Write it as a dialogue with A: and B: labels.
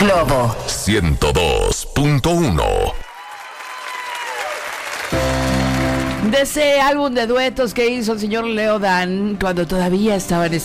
A: Globo
B: 102.1.
C: De ese álbum de duetos que hizo el señor Leo Dan cuando todavía estaba en